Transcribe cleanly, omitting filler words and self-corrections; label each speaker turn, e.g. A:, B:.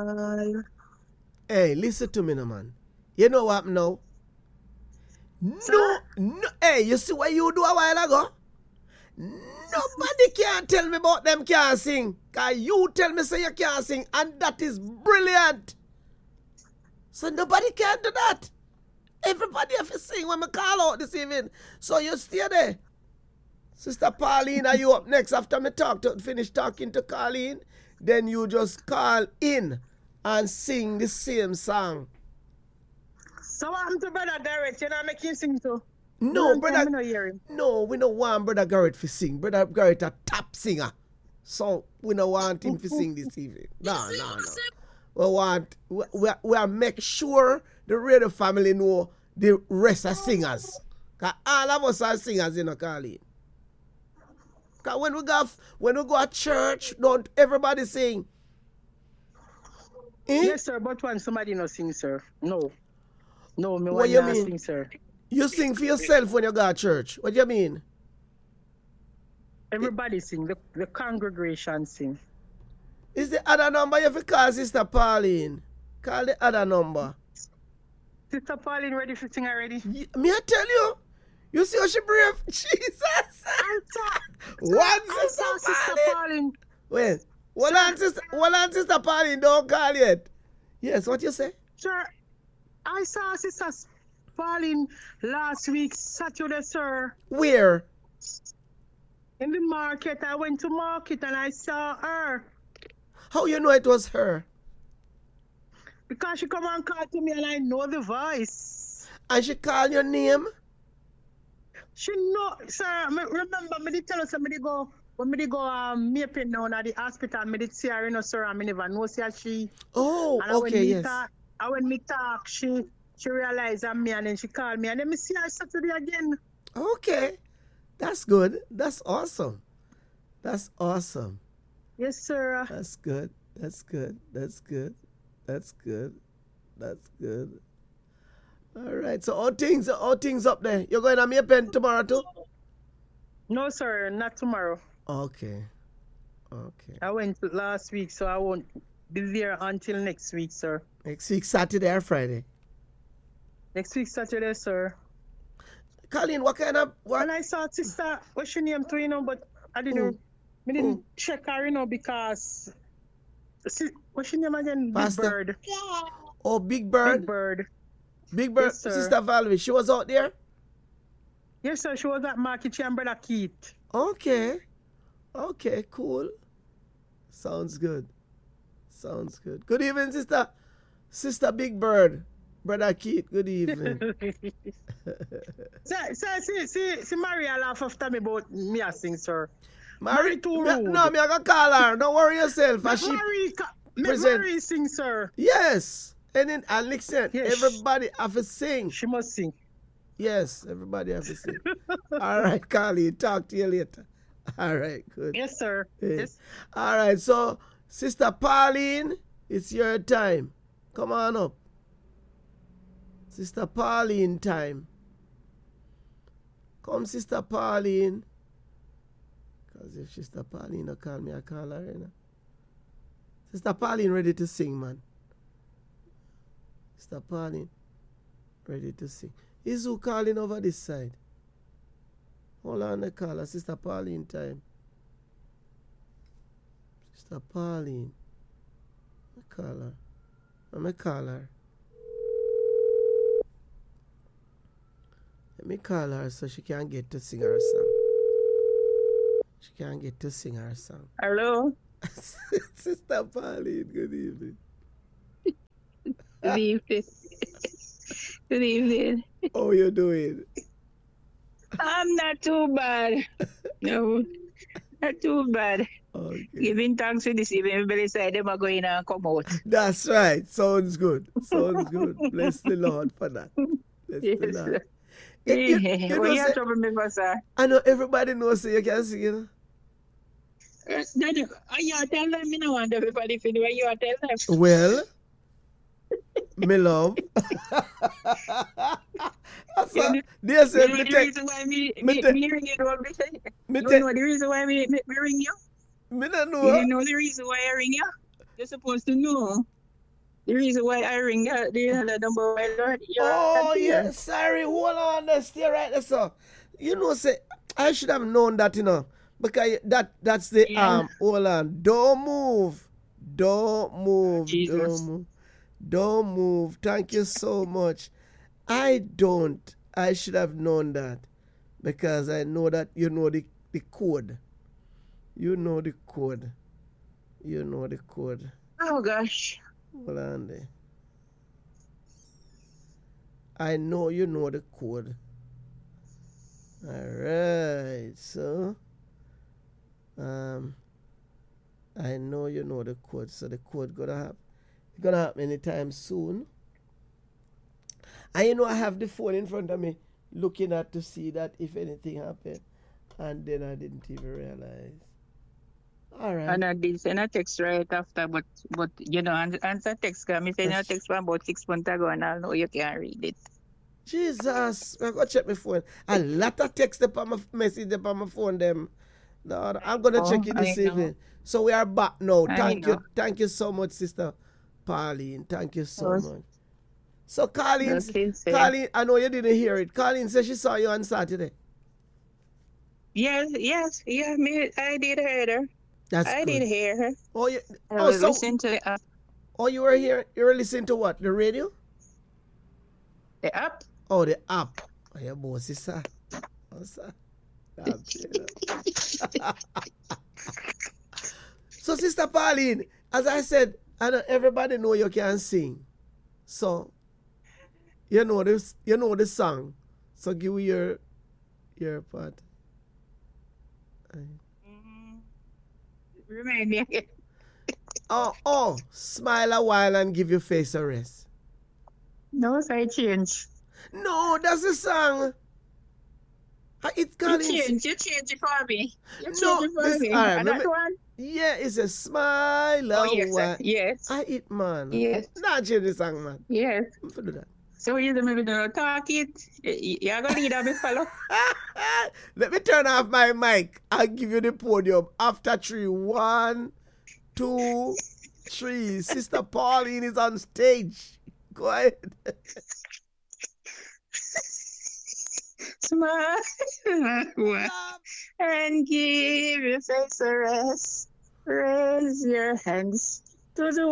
A: Hey, listen to me, no man. You know what now? No, hey, you see what you do a while ago? Nobody can tell me about them can't sing. Cause you tell me say you can't sing, and that is brilliant. So nobody can do that. Everybody have to sing when I call out this evening. So you stay there. Sister Pauline, are you up next after me finish talking to Colleen? Then you just call in and sing the same song.
B: So what happened to Brother Garrett? You know make him sing too?
A: No, brother. No, we don't want Brother Garrett to sing. Brother Garrett a top singer. So we don't want him to sing this evening. No. We make sure the radio family know the rest are singers. Cause all of us are singers, you know, Colleen. Cause when we go to church, don't everybody sing.
B: Yes, sir, but when somebody not sing, sir. No, me
A: what you mean?
B: Sing, sir.
A: You sing for yourself when you go to church. What do you mean?
B: Everybody sing. The congregation sing.
A: Is the other number you have to call Sister Pauline? Call the other number.
B: Sister Pauline ready for sing already?
A: Me I tell you. You see how she brave? Jesus. Sister Pauline. Wait. Hold on, Sister Pauline. Don't call yet. Yes, what you say?
B: Sir, I saw Sister Pauline last week, Saturday, sir.
A: Where?
B: In the market. I went to market and I saw her.
A: How you know it was her?
B: Because she come and call to me and I know the voice.
A: And she call your name?
B: She know, sir. Remember, me did tell us when me go Maple down at the hospital, me did see her, you know, sir, and me never know see her she.
A: Oh, and okay, yes.
B: When me talk, she realized I'm me and then she called me and then me see her Saturday again.
A: Okay. That's good. That's awesome. That's awesome.
B: Yes, sir.
A: That's good. That's good. That's good. That's good. That's good. All right. So all things up there. You're going to Maple tomorrow too?
B: No, sir. Not tomorrow.
A: Okay.
B: I went last week, so I won't be there until next week, sir.
A: Next week, Saturday or Friday?
B: Next week, Saturday, sir.
A: Colleen, what kind of... What?
B: And I saw Sister, what's your name too, you know, but I didn't check her, you know, because... What's your name again?
A: Pastor?
B: Big Bird.
A: Oh, Big Bird? Big Bird,
B: yes,
A: Sister Valerie, she was out there?
B: Yes, sir, she was at Market and Brother Keith.
A: Okay, cool. Sounds good. Good evening, Sister Big Bird. Brother Keith, good evening.
B: See, Maria laugh after me about me a sing, sir.
A: Marie
B: too rude.
A: No, me I gonna call her. Don't worry yourself.
B: Marie sing, sir.
A: Yes. And listen,
B: yes.
A: Everybody have to sing.
B: She must sing.
A: Yes, everybody have to sing. All right, Carly, talk to you later. All right, good.
B: Yes, sir. Yes.
A: All right, so Sister Pauline, it's your time. Come on up. Sister Pauline time. Come, Sister Pauline. Because if Sister Pauline don't call me, I call her. You know? Sister Pauline ready to sing, man. Sister Pauline ready to sing. Is who calling over this side? Hold on, I call her. Sister Pauline time. Sister Pauline. I call her. Let me call her. Let me call her so she can get to sing her song. She can get to sing her song.
B: Hello?
A: Sister Pauline, good evening.
C: Good evening. Good evening.
A: How you doing?
C: I'm not too bad. No, not too bad.
A: Okay.
C: Giving thanks for this evening. Everybody said them are going to come out.
A: That's right. Sounds good. Bless the Lord for that. Bless the Lord.
C: What you trouble me for, sir?
A: I know everybody knows so you can sing, you know.
C: You tell them, I don't want everybody to know what you tell them.
A: Well, me love. Dear sir,
C: you know the reason why me ring you, don't be saying. You know the reason why me ring you?
A: Me don't know.
C: You didn't know the reason why I ring you? You're supposed to know. The reason why I ring the other number, my lord, you're
A: Oh,
C: here.
A: yeah, sorry, hold on, there, stay right there, sir. You know, say, I should have known that, because that's the,
C: Yeah.
A: hold on, don't move, don't move,
C: Jesus.
A: don't move, thank you so much. I should have known that, because I know that you know the code. You know the code. You know the code.
C: Oh gosh.
A: Hold on there. I know you know the code. Alright, so I know you know the code, so the code gonna happen anytime soon. And I have the phone in front of me looking at to see that if anything happened, and then I didn't even realize. Alright.
C: And I did send a text right after, but answer text, because I sent a text from about 6 months ago, and I know you can't read it.
A: Jesus, I go check my phone. A lot of text upon my message upon my phone them. Lord, I'm gonna check it this evening. So we are back now. Thank you so much, Sister Pauline. Thank you so much. So Colleen, I know you didn't hear it. Colleen said she saw you on Saturday.
C: Yes, I did hear her. I did hear her.
A: Oh,
C: I was listening to the app.
A: Oh, you were here. You were listening to what? The radio?
C: The app?
A: Oh, the app. Oh, your boss is sir. Oh, sir. So, Sister Pauline, as I said, I know everybody know you can sing. So, you know the song. So give me your part.
C: Remind me again.
A: Oh, smile a while and give your face a rest.
C: No, so I change.
A: No, that's the song. It's called.
C: You change it for me. You change
A: No,
C: it for me.
A: Alright,
C: That one?
A: yeah, it's a smile a
C: yes,
A: while.
C: yes.
A: I eat, man.
C: Yes.
A: Not change the song, man.
C: Yes.
A: I'm for do that.
C: So you maybe don't talk it. You're going to lead me follow.
A: Let me turn off my mic. I'll give you the podium after 3. 1, 2, 3. Sister Pauline is on stage. Go ahead.
C: Smile and give your face a rest. Raise your hands to the